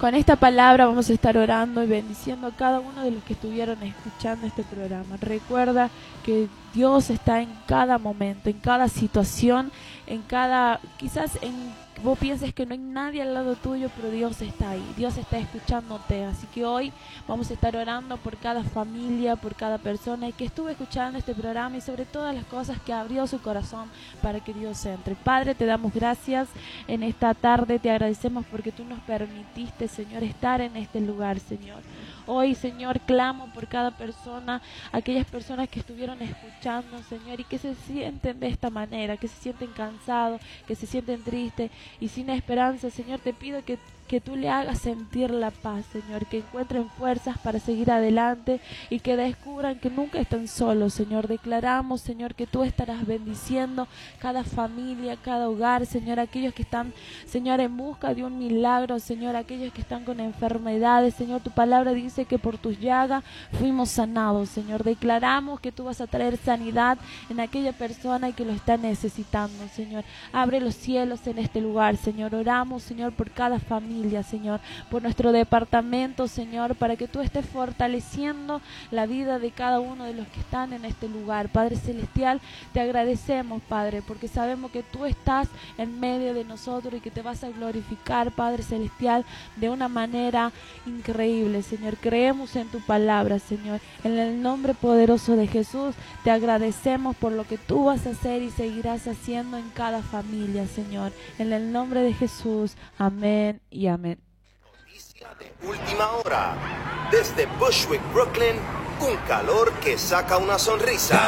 Con esta palabra vamos a estar orando y bendiciendo a cada uno de los que estuvieron escuchando este programa. Recuerda que Dios está en cada momento, en cada situación, quizás vos pienses que no hay nadie al lado tuyo, pero Dios está ahí, Dios está escuchándote. Así que hoy vamos a estar orando por cada familia, por cada persona que estuvo escuchando este programa y sobre todas las cosas que abrió su corazón para que Dios entre. Padre, te damos gracias en esta tarde, te agradecemos porque tú nos permitiste, Señor, estar en este lugar, Señor. Hoy, Señor, clamo por cada persona, aquellas personas que estuvieron escuchando, Señor, y que se sienten de esta manera, que se sienten cansados, que se sienten tristes y sin esperanza. Señor, te pido que tú le hagas sentir la paz, Señor, que encuentren fuerzas para seguir adelante y que descubran que nunca están solos, Señor. Declaramos, Señor, que tú estarás bendiciendo cada familia, cada hogar, Señor, aquellos que están, Señor, en busca de un milagro, Señor, aquellos que están con enfermedades, Señor, tu palabra dice que por tus llagas fuimos sanados, Señor. Declaramos que tú vas a traer sanidad en aquella persona y que lo está necesitando, Señor. Abre los cielos en este lugar, Señor. Oramos, Señor, por cada familia, Señor, por nuestro departamento, Señor, para que tú estés fortaleciendo la vida de cada uno de los que están en este lugar. Padre Celestial, te agradecemos, Padre, porque sabemos que tú estás en medio de nosotros y que te vas a glorificar, Padre Celestial, de una manera increíble, Señor. Creemos en tu palabra, Señor. En el nombre poderoso de Jesús, te agradecemos por lo que tú vas a hacer y seguirás haciendo en cada familia, Señor. En el nombre de Jesús, amén y amén. Noticia de última hora. Desde Bushwick, Brooklyn, un calor que saca una sonrisa.